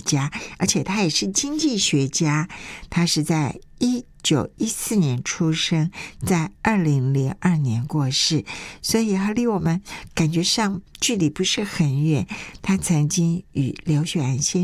家，而且他也是经济学家。他是在1914年出生，在2002年过世，所以他离我们感觉上距离不是很远。他曾经与刘雪兰先